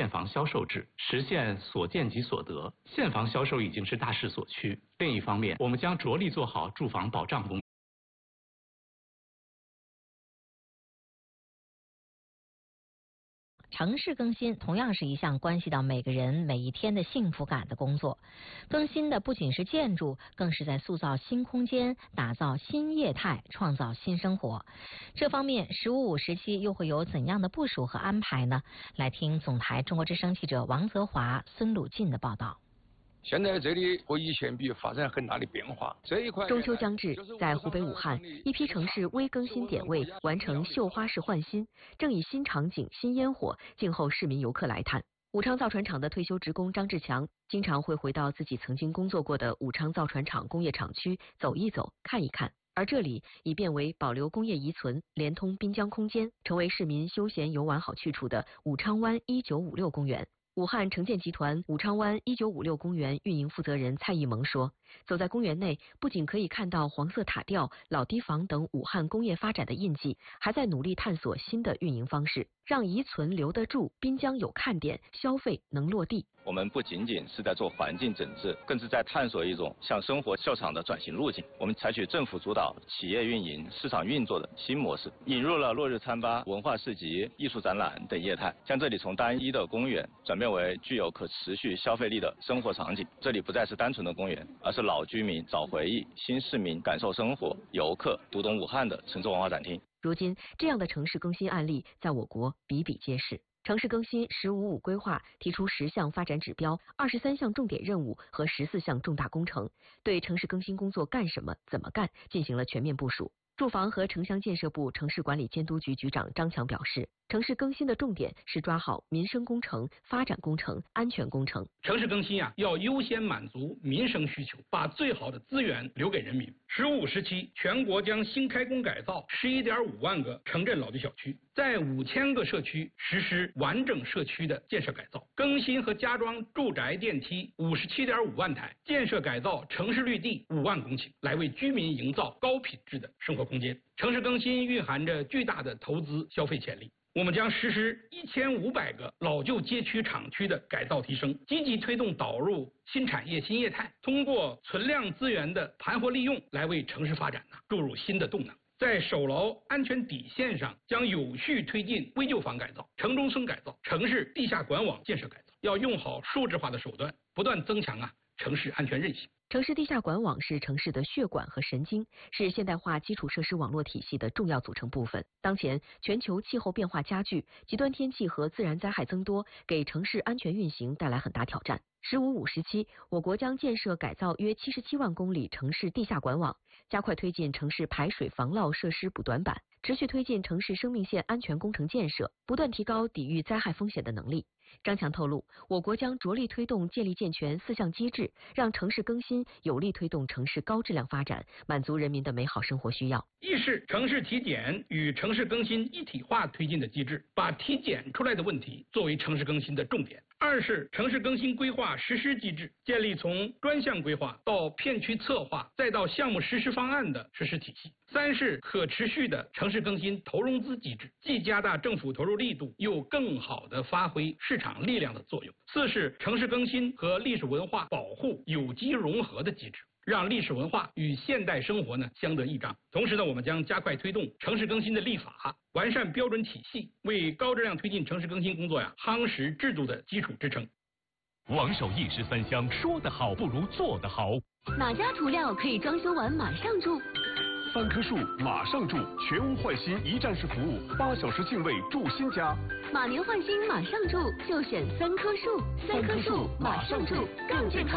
现房销售制，实现所见即所得。现房销售已经是大势所趋。另一方面，我们将着力做好住房保障工作。 城市更新同样是一项关系到每个人每一天的幸福感的工作。更新的不仅是建筑，更是在塑造新空间，打造新业态，创造新生活。这方面“15+5”时期又会有怎样的部署和安排呢？来听总台中国之声记者王泽华、孙鲁进的报道。 现在这里和以前比发生很大的变化。这一块中秋将至，在湖北武汉，一批城市微更新点位，完成绣花式换新，正以新场景、新烟火静候市民游客来探。武昌造船厂的退休职工张志强经常会回到自己曾经工作过的武昌造船厂工业厂区走一走、看一看，而这里已变为保留工业遗存、连通滨江空间，成为市民休闲游玩好去处的武昌湾1956公园。武汉城建集团武昌湾1956公园运营负责人蔡义萌说，走在公园内，不仅可以看到黄色塔吊、老堤防等武汉工业发展的印记，还在努力探索新的运营方式，让遗存留得住，滨江有看点，消费能落地。 我们不仅仅是在做环境整治，更是在探索一种向生活效场的转型路径。我们采取政府主导、企业运营、市场运作的新模式，引入了落日餐吧、文化市集、艺术展览等业态，将这里从单一的公园转变为具有可持续消费力的生活场景。这里不再是单纯的公园，而是老居民找回忆、新市民感受生活、游客读懂武汉的城市文化展厅。 如今，这样的城市更新案例在我国比比皆是。城市更新“15+5”规划提出10项发展指标、23项重点任务和14项重大工程，对城市更新工作干什么、怎么干进行了全面部署。住房和城乡建设部城市管理监督局局长张强表示，城市更新的重点是抓好民生工程、发展工程、安全工程。 城市更新要优先满足民生需求，把最好的资源留给人民。“15+5”时期，全国将新开工改造11.5万个城镇老旧小区，在5000个社区实施完整社区的建设改造，更新和加装住宅电梯57.5万台，建设改造城市绿地5万公顷，来为居民营造高品质的生活空间。城市更新蕴含着巨大的投资消费潜力。我们将实施1500个老旧街区厂区的改造提升，积极推动导入新产业新业态，通过存量资源的盘活利用来为城市发展注入新的动能。在守牢安全底线上，将有序推进危旧房改造、城中村改造、城市地下管网建设改造，要用好数字化的手段，不断增强城市安全韧性。 城市地下管网是城市的血管和神经，是现代化基础设施网络体系的重要组成部分。当前，全球气候变化加剧，极端天气和自然灾害增多，给城市安全运行带来很大挑战。“15+5”时期，我国将建设改造约77万公里城市地下管网，加快推进城市排水防涝设施补短板，持续推进城市生命线安全工程建设，不断提高抵御灾害风险的能力。张强透露，我国将着力推动建立健全4项机制，让城市更新有力推动城市高质量发展，满足人民的美好生活需要。 一是城市体检与城市更新一体化推进的机制，把体检出来的问题作为城市更新的重点。二是城市更新规划实施机制，建立从专项规划到片区策划再到项目实施方案的实施体系。三是可持续的城市更新投融资机制，既加大政府投入力度，又更好地发挥市场力量的作用。四是城市更新和历史文化保护有机融合的机制，让历史文化与现代生活相得益彰。同时我们将加快推动城市更新的立法，完善标准体系，为高质量推进城市更新工作夯实制度的基础支撑。 王守一石三香，说得好不如做得好。 哪家涂料可以装修完马上住 ？3棵树马上住，全屋换新一站式服务，8小时净位住新家。 马年换新马上住，就选3棵树，3棵树马上住，更健康。